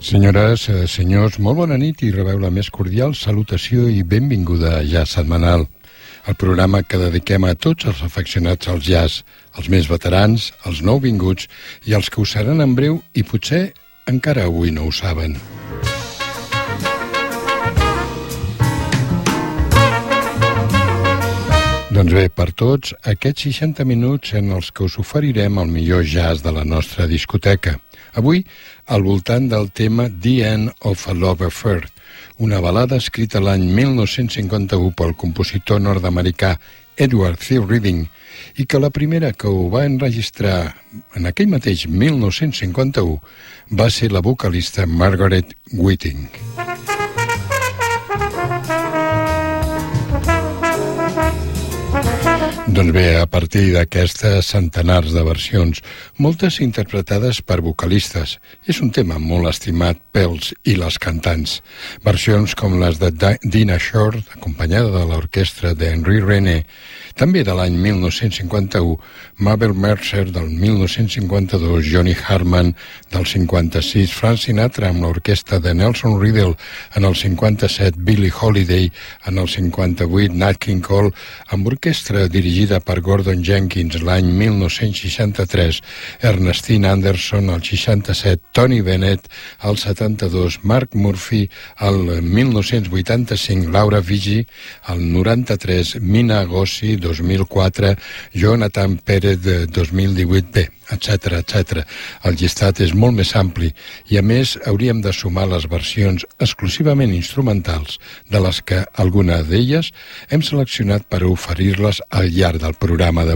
Senyores, senyors, molt bona nit i rebeu la més cordial salutació i benvinguda a Jazz Setmanal, el programa que dediquem a tots els afeccionats al jazz, els més veterans, els nouvinguts i els que ho seran en breu i potser encara avui no ho saben. Doncs bé, per tots, aquests 60 minuts en els que us oferirem el millor jazz de la nostra discoteca. Avui, al voltant del tema The End of a Love Affair, una balada escrita l'any 1951 pel compositor nord-americà Edward C. Reading, i que la primera que ho va enregistrar en aquell mateix 1951 va ser la vocalista Margaret Whiting. Doncs bé, a partir d'aquestes centenars de versions, moltes interpretades per vocalistes, és un tema molt estimat pels i les cantants. Versions com les de Dinah Shore, acompanyada de l'orquestra d'Henry René, també de l'any 1951, Mabel Mercer del 1952, Johnny Hartman del 56, Frank Sinatra amb l'orquestra de Nelson Riddle en el 57, Billie Holiday en el 58, Nat King Cole amb orquestra dirigida per Gordon Jenkins l'any 1963, Ernestine Anderson al 67, Tony Bennett al 72, Mark Murphy al 1985, Laura Vigi al 93, Mina Gossi 2004, Jonathan Pérez de 2018, bé, etc, etc. El llistat és molt més ampli i a més hauríem de sumar les versions exclusivament instrumentals de les que alguna d'elles hem seleccionat per oferir-les al llarg del programa d'avui.